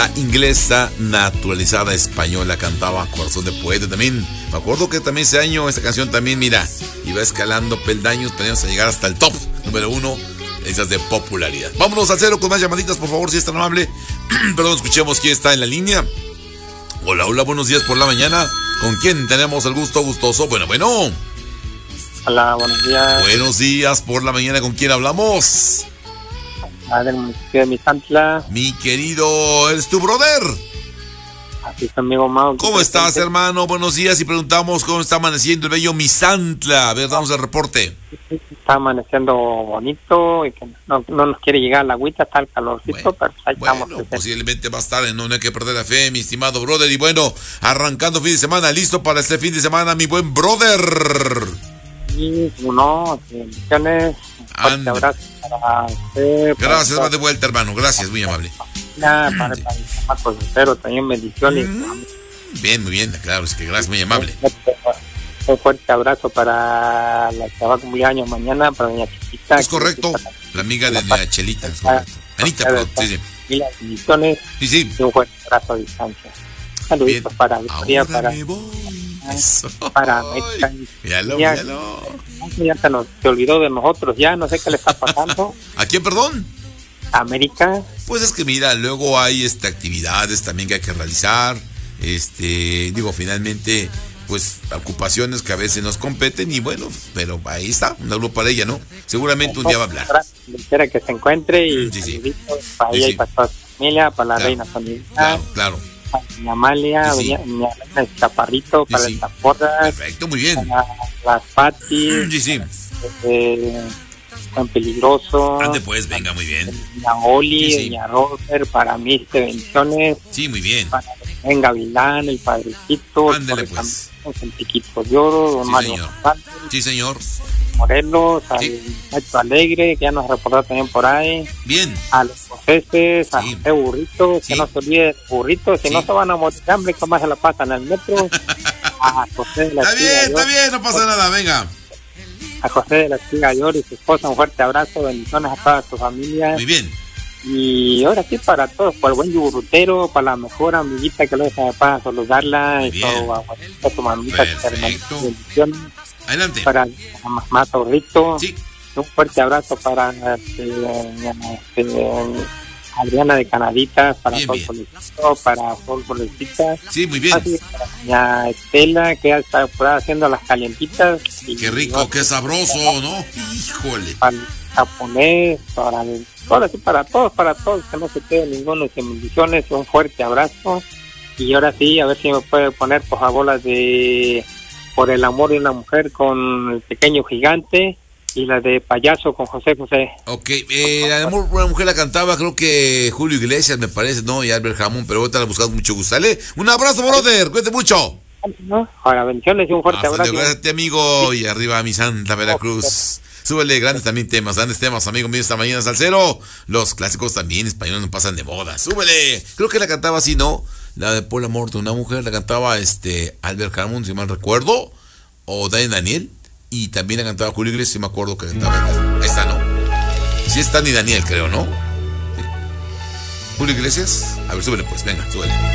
Inglesa naturalizada española cantaba Corazón de Poeta también. Me acuerdo que también ese año esta canción también, mira, iba escalando peldaños, teníamos a llegar hasta el top número 1, esas de popularidad. Vámonos al cero con más llamaditas, por favor, si es tan amable. Perdón, escuchemos quién está en la línea. Hola, hola, buenos días por la mañana. ¿Con quién tenemos el gusto gustoso? Bueno. Hola, buenos días. Buenos días por la mañana, ¿con quién hablamos? Del municipio de Misantla. Mi querido, ¿eres tu brother? Aquí está amigo Mau. ¿Cómo estás, hermano? Buenos días y preguntamos cómo está amaneciendo el bello Misantla. A ver, damos el reporte. Está amaneciendo bonito y que no nos quiere llegar la agüita, está el calorcito, pero ahí estamos. Posiblemente va a estar, no hay que perder la fe, mi estimado brother. Y bueno, arrancando fin de semana, listo para este fin de semana, mi buen brother. Sí, bendiciones. Fuerte abrazo para usted. Gracias, va de vuelta, hermano. Gracias, muy amable. Para el chamaco Cero, también bendiciones. Bien, muy bien, claro, es que gracias, muy amable. Un fuerte abrazo para la que va a cumplir años mañana, para doña Chiquita. Es correcto, la amiga de doña Chelita, es correcto. Anita, perdón, sí. Y las bendiciones. Sí. Y un fuerte abrazo a distancia. Saluditos para Victoria, para... Eso. Para América. Míralo. Ya se olvidó de nosotros, ya no sé qué le está pasando. ¿A quién, perdón? América. Pues es que mira, luego hay actividades también que hay que realizar. Finalmente, pues ocupaciones que a veces nos competen y bueno, pero ahí está, un saludo para ella, ¿no? Seguramente un día va a hablar. Espera que se encuentre y para ella y para toda su familia, para la reina Sonita. Claro. Para mi Amalia, mi el Chaparrito, para el Taporras. Perfecto, muy bien. Para las Patis. Tan Peligroso. Ande pues, venga, muy bien. Doña Oli, Doña Roser, para mí, bendiciones. Sí, muy bien. Para el Gavilán, el Padrecito. Ándele pues. El Piquito de Oro, don Mario González. Sí, señor. Morelos, al Nacho Alegre, que ya nos reportó también por ahí. Bien. A los Joseses, a José Burrito, que no se olvide de Burrito, si no se van a morir de hambre, ¿cómo se la pasan al metro? A José de la Está bien, no pasa nada, venga. A José de la Chiga Yor y su esposa, un fuerte abrazo, bendiciones a toda su familia. Muy bien. Y ahora sí para todos, para el buen yogurtero, para la mejor amiguita que luego se me pasa a saludarla, y todo, a tu mamita, bendiciones. Adelante. Para mamá Torrito. Sí. Un fuerte abrazo para Adriana de Canaditas, para Sol Colecito, para Sol Colecita. Sí, muy bien. Para doña Estela, que ya está por ahí haciendo las calientitas. Qué rico, qué sabroso, ¿no? Híjole. Para el japonés, para todos, que no se quede ninguno, que bendiciones, un fuerte abrazo. Y ahora sí, a ver si me puede poner, por favor, las de Por el amor de una mujer con El pequeño gigante y la de Payaso con José José. Ok, la de amor de una mujer la cantaba, creo que Julio Iglesias, me parece, ¿no? Y Albert Hammond, pero ahorita la buscamos mucho gusto. ¿Sale? Un abrazo, brother, cuídate mucho. Ahora, bendiciones y un fuerte abrazo. Gracias a ti, amigo, y arriba a mi Santa Veracruz. Súbele grandes temas, amigo mío, esta mañana Salcero. Los clásicos también españoles no pasan de moda. Súbele. Creo que la cantaba así, ¿no? La de Por el amor de una mujer la cantaba Albert Hammond, si mal recuerdo, o Daniel, y también la cantaba Julio Iglesias, si me acuerdo que cantaba esta, ¿no? Sí está ni Daniel, creo, ¿no? ¿Sí? Julio Iglesias, a ver, súbele pues, venga, súbele.